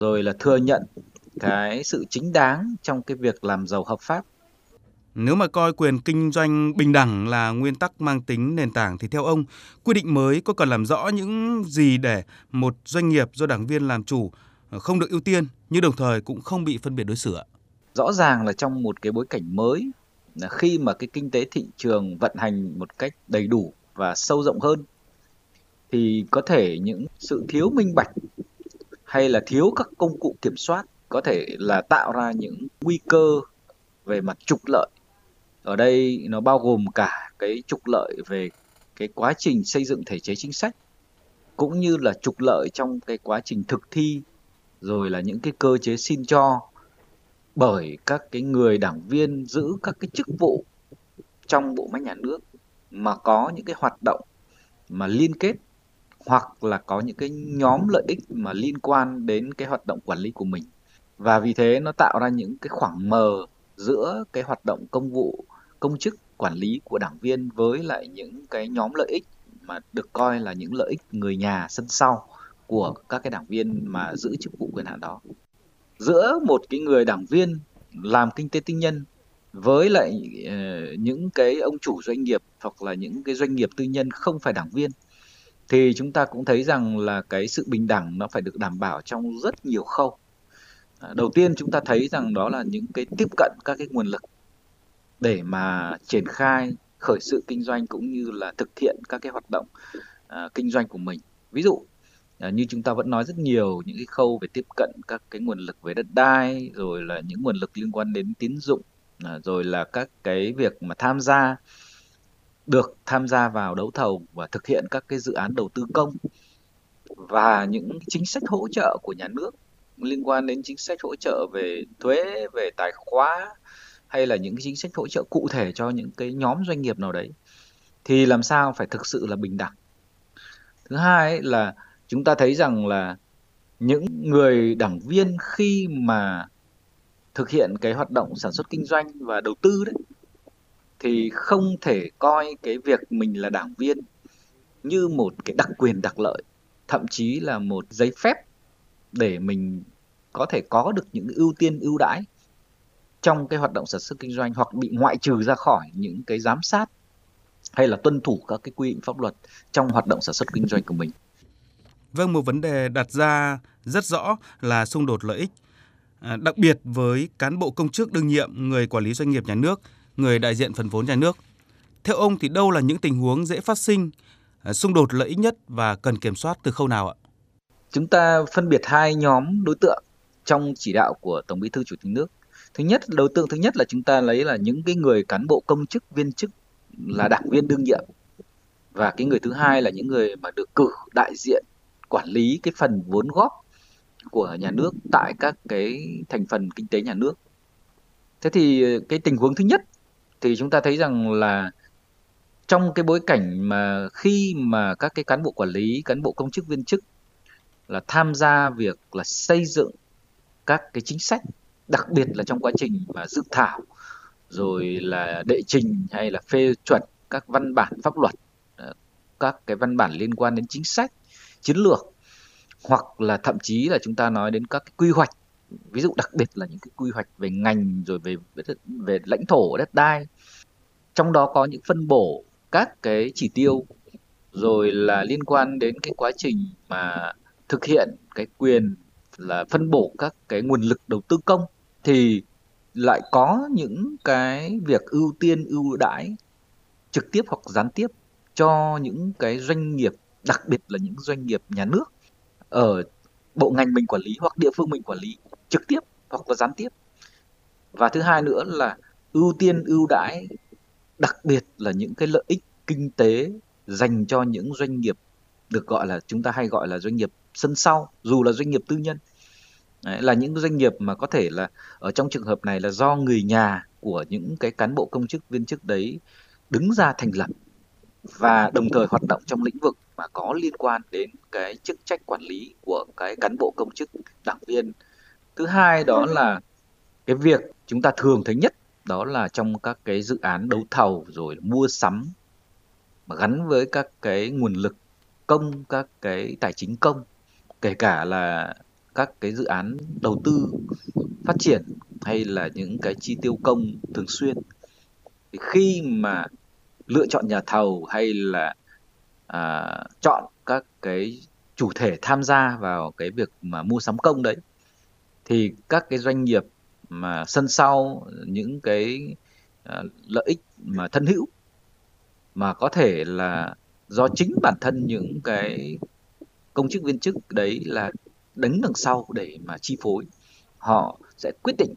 rồi là thừa nhận cái sự chính đáng trong cái việc làm giàu hợp pháp. Nếu mà coi quyền kinh doanh bình đẳng là nguyên tắc mang tính nền tảng thì theo ông, quy định mới có cần làm rõ những gì để một doanh nghiệp do đảng viên làm chủ không được ưu tiên nhưng đồng thời cũng không bị phân biệt đối xử ạ? Rõ ràng là trong một cái bối cảnh mới, là khi mà cái kinh tế thị trường vận hành một cách đầy đủ và sâu rộng hơn, thì có thể những sự thiếu minh bạch hay là thiếu các công cụ kiểm soát có thể là tạo ra những nguy cơ về mặt trục lợi. Ở đây nó bao gồm cả cái trục lợi về cái quá trình xây dựng thể chế chính sách, cũng như là trục lợi trong cái quá trình thực thi, rồi là những cái cơ chế xin cho bởi các cái người đảng viên giữ các cái chức vụ trong bộ máy nhà nước mà có những cái hoạt động mà liên kết, hoặc là có những cái nhóm lợi ích mà liên quan đến cái hoạt động quản lý của mình. Và vì thế nó tạo ra những cái khoảng mờ giữa cái hoạt động công vụ, công chức, quản lý của đảng viên với lại những cái nhóm lợi ích mà được coi là những lợi ích người nhà sân sau của các cái đảng viên mà giữ chức vụ quyền hạn đó. Giữa một cái người đảng viên làm kinh tế tư nhân với lại những cái ông chủ doanh nghiệp hoặc là những cái doanh nghiệp tư nhân không phải đảng viên, thì chúng ta cũng thấy rằng là cái sự bình đẳng nó phải được đảm bảo trong rất nhiều khâu. Đầu tiên chúng ta thấy rằng đó là những cái tiếp cận các cái nguồn lực để mà triển khai khởi sự kinh doanh cũng như là thực hiện các cái hoạt động kinh doanh của mình. Ví dụ như chúng ta vẫn nói rất nhiều những cái khâu về tiếp cận các cái nguồn lực về đất đai, rồi là những nguồn lực liên quan đến tín dụng, rồi là các cái việc mà tham gia vào đấu thầu và thực hiện các cái dự án đầu tư công, và những chính sách hỗ trợ của nhà nước liên quan đến chính sách hỗ trợ về thuế, về tài khóa, hay là những cái chính sách hỗ trợ cụ thể cho những cái nhóm doanh nghiệp nào đấy, thì làm sao phải thực sự là bình đẳng. Thứ hai ấy là chúng ta thấy rằng là những người đảng viên khi mà thực hiện cái hoạt động sản xuất kinh doanh và đầu tư đấy, thì không thể coi cái việc mình là đảng viên như một cái đặc quyền đặc lợi, thậm chí là một giấy phép để mình có thể có được những ưu tiên ưu đãi trong cái hoạt động sản xuất kinh doanh, hoặc bị ngoại trừ ra khỏi những cái giám sát hay là tuân thủ các cái quy định pháp luật trong hoạt động sản xuất kinh doanh của mình. Vâng, một vấn đề đặt ra rất rõ là xung đột lợi ích, đặc biệt với cán bộ công chức đương nhiệm, người quản lý doanh nghiệp nhà nước, người đại diện phần vốn nhà nước. Theo ông thì đâu là những tình huống dễ phát sinh xung đột lợi ích nhất và cần kiểm soát từ khâu nào ạ? Chúng ta phân biệt hai nhóm đối tượng trong chỉ đạo của Tổng Bí thư Chủ tịch nước. Đối tượng thứ nhất là chúng ta lấy là những cái người cán bộ công chức, viên chức là đảng viên đương nhiệm, và cái người thứ hai là những người mà được cử đại diện quản lý cái phần vốn góp của nhà nước tại các cái thành phần kinh tế nhà nước. Thế thì cái tình huống thứ nhất thì chúng ta thấy rằng là trong cái bối cảnh mà khi mà các cái cán bộ quản lý, cán bộ công chức viên chức là tham gia việc là xây dựng các cái chính sách, đặc biệt là trong quá trình mà dự thảo, rồi là đệ trình hay là phê chuẩn các văn bản pháp luật, các cái văn bản liên quan đến chính sách, chiến lược, hoặc là thậm chí là chúng ta nói đến các cái quy hoạch, ví dụ đặc biệt là những cái quy hoạch về ngành, rồi về lãnh thổ đất đai, trong đó có những phân bổ các cái chỉ tiêu, rồi là liên quan đến cái quá trình mà thực hiện cái quyền là phân bổ các cái nguồn lực đầu tư công, thì lại có những cái việc ưu tiên ưu đãi trực tiếp hoặc gián tiếp cho những cái doanh nghiệp, đặc biệt là những doanh nghiệp nhà nước ở bộ ngành mình quản lý hoặc địa phương mình quản lý, trực tiếp hoặc là gián tiếp. Và thứ hai nữa là ưu tiên ưu đãi, đặc biệt là những cái lợi ích kinh tế dành cho những doanh nghiệp được gọi là, chúng ta hay gọi là doanh nghiệp sân sau, dù là doanh nghiệp tư nhân. Đấy, là những doanh nghiệp mà có thể là ở trong trường hợp này là do người nhà của những cái cán bộ công chức viên chức đấy đứng ra thành lập, và đồng thời hoạt động trong lĩnh vực mà có liên quan đến cái chức trách quản lý của cái cán bộ công chức đảng viên. Thứ hai đó là cái việc chúng ta thường thấy nhất, đó là trong các cái dự án đấu thầu rồi mua sắm mà gắn với các cái nguồn lực công, các cái tài chính công, kể cả là các cái dự án đầu tư phát triển hay là những cái chi tiêu công thường xuyên, thì khi mà lựa chọn nhà thầu hay là chọn các cái chủ thể tham gia vào cái việc mà mua sắm công đấy, thì các cái doanh nghiệp mà sân sau những cái lợi ích mà thân hữu, mà có thể là do chính bản thân những cái công chức viên chức đấy là đứng đằng sau để mà chi phối, họ sẽ quyết định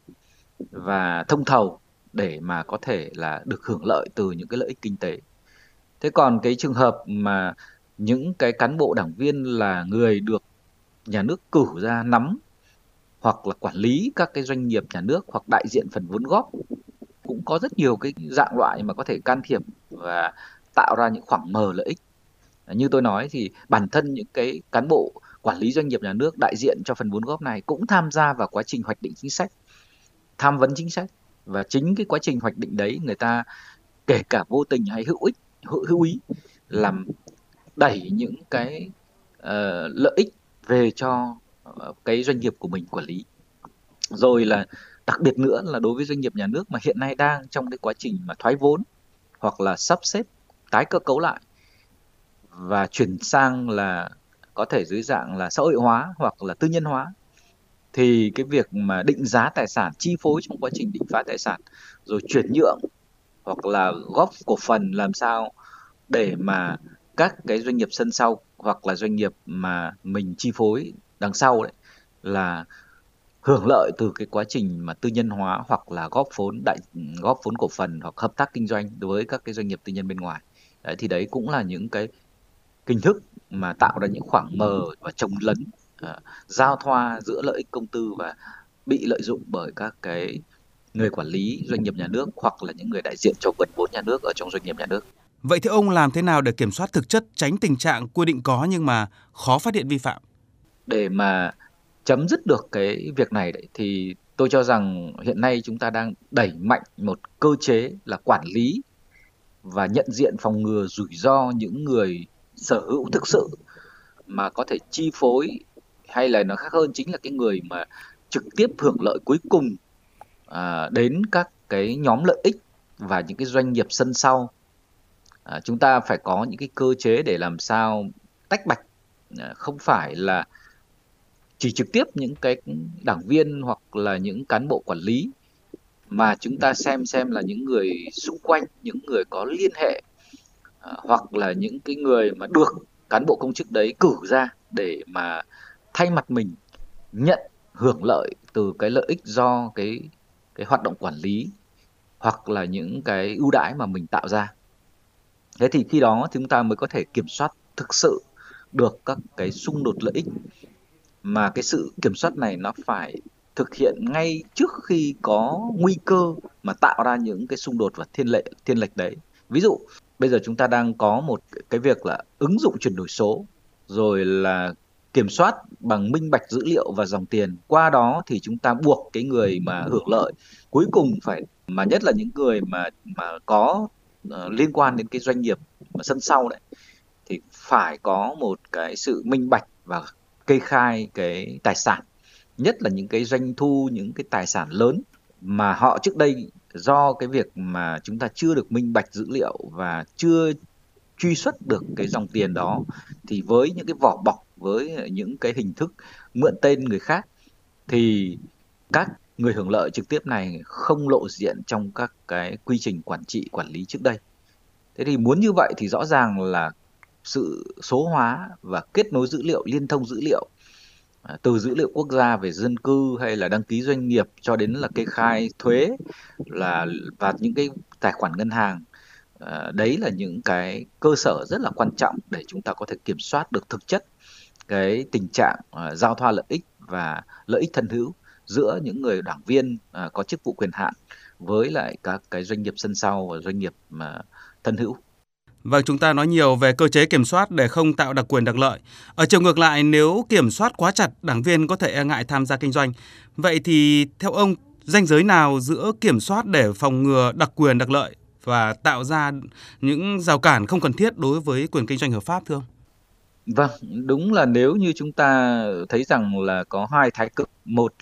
và thông thầu để mà có thể là được hưởng lợi từ những cái lợi ích kinh tế. Thế còn cái trường hợp mà những cái cán bộ đảng viên là người được nhà nước cử ra nắm hoặc là quản lý các cái doanh nghiệp nhà nước hoặc đại diện phần vốn góp, cũng có rất nhiều cái dạng loại mà có thể can thiệp và tạo ra những khoảng mờ lợi ích. Như tôi nói thì bản thân những cái cán bộ quản lý doanh nghiệp nhà nước đại diện cho phần vốn góp này cũng tham gia vào quá trình hoạch định chính sách, tham vấn chính sách, và chính cái quá trình hoạch định đấy người ta kể cả vô tình hay hữu ý làm đẩy những cái lợi ích về cho cái doanh nghiệp của mình quản lý. Rồi là đặc biệt nữa là đối với doanh nghiệp nhà nước mà hiện nay đang trong cái quá trình mà thoái vốn hoặc là sắp xếp tái cơ cấu lại và chuyển sang là có thể dưới dạng là xã hội hóa hoặc là tư nhân hóa, thì cái việc mà định giá tài sản, chi phối trong quá trình định giá tài sản, rồi chuyển nhượng hoặc là góp cổ phần làm sao để mà các cái doanh nghiệp sân sau hoặc là doanh nghiệp mà mình chi phối đằng sau đấy là hưởng lợi từ cái quá trình mà tư nhân hóa hoặc là góp vốn cổ phần hoặc hợp tác kinh doanh đối với các cái doanh nghiệp tư nhân bên ngoài. Đấy, thì đấy cũng là những cái hình thức mà tạo ra những khoảng mờ và chồng lấn, giao thoa giữa lợi ích công tư và bị lợi dụng bởi các cái người quản lý doanh nghiệp nhà nước hoặc là những người đại diện cho phần vốn nhà nước ở trong doanh nghiệp nhà nước. Vậy thì ông làm thế nào để kiểm soát thực chất, tránh tình trạng quy định có nhưng mà khó phát hiện vi phạm? Để mà chấm dứt được cái việc này đấy, thì tôi cho rằng hiện nay chúng ta đang đẩy mạnh một cơ chế là quản lý và nhận diện phòng ngừa rủi ro những người sở hữu thực sự mà có thể chi phối, hay là nó khác hơn chính là cái người mà trực tiếp hưởng lợi cuối cùng đến các cái nhóm lợi ích và những cái doanh nghiệp sân sau. Chúng ta phải có những cái cơ chế để làm sao tách bạch, không phải là chỉ trực tiếp những cái đảng viên hoặc là những cán bộ quản lý, mà chúng ta xem là những người xung quanh, những người có liên hệ, hoặc là những cái người mà được cán bộ công chức đấy cử ra để mà thay mặt mình nhận hưởng lợi từ cái lợi ích do cái hoạt động quản lý hoặc là những cái ưu đãi mà mình tạo ra. Thế thì khi đó chúng ta mới có thể kiểm soát thực sự được các cái xung đột lợi ích, mà cái sự kiểm soát này nó phải thực hiện ngay trước khi có nguy cơ mà tạo ra những cái xung đột và thiên lệch đấy. Ví dụ bây giờ chúng ta đang có một cái việc là ứng dụng chuyển đổi số, rồi là kiểm soát bằng minh bạch dữ liệu và dòng tiền, qua đó thì chúng ta buộc cái người mà hưởng lợi cuối cùng phải, mà nhất là những người mà có liên quan đến cái doanh nghiệp mà sân sau đấy, thì phải có một cái sự minh bạch và kê khai cái tài sản, nhất là những cái doanh thu, những cái tài sản lớn mà họ trước đây do cái việc mà chúng ta chưa được minh bạch dữ liệu và chưa truy xuất được cái dòng tiền đó, thì với những cái vỏ bọc, với những cái hình thức mượn tên người khác, thì các người hưởng lợi trực tiếp này không lộ diện trong các cái quy trình quản trị quản lý trước đây. Thế thì muốn như vậy thì rõ ràng là sự số hóa và kết nối dữ liệu, liên thông dữ liệu, từ dữ liệu quốc gia về dân cư hay là đăng ký doanh nghiệp cho đến là kê khai thuế và những cái tài khoản ngân hàng, đấy là những cái cơ sở rất là quan trọng để chúng ta có thể kiểm soát được thực chất cái tình trạng giao thoa lợi ích và lợi ích thân hữu giữa những người đảng viên có chức vụ quyền hạn với lại các cái doanh nghiệp sân sau và doanh nghiệp thân hữu. Vâng, chúng ta nói nhiều về cơ chế kiểm soát để không tạo đặc quyền đặc lợi. Ở chiều ngược lại, nếu kiểm soát quá chặt, đảng viên có thể e ngại tham gia kinh doanh. Vậy thì theo ông, ranh giới nào giữa kiểm soát để phòng ngừa đặc quyền đặc lợi và tạo ra những rào cản không cần thiết đối với quyền kinh doanh hợp pháp thưa ông? Vâng, đúng là nếu như chúng ta thấy rằng là có hai thái cực, một